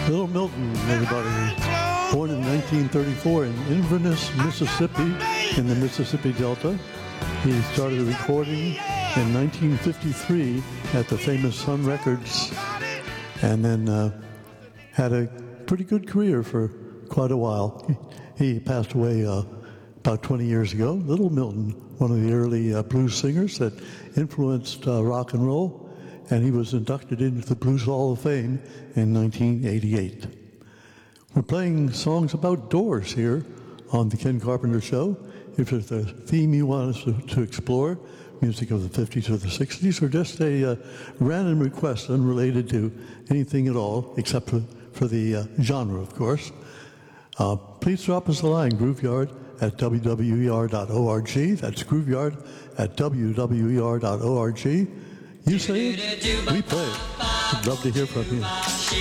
Little Milton, everybody. Born in 1934 in Inverness, Mississippi, in the Mississippi Delta. He started recording in 1953 at the famous Sun Records, and then had a pretty good career for quite a while. He passed away about 20 years ago. Little Milton, one of the early blues singers that influenced rock and roll, and he was inducted into the Blues Hall of Fame in 1988. We're playing songs about doors here on the Ken Carpenter Show. If there's a theme you want us to explore, music of the 50s or the 60s, or just a random request unrelated to anything at all, except for the genre, of course, please drop us a line, grooveyard at wwer.org. That's grooveyard at wwer.org. You say it, we play it. We'd love to hear from you.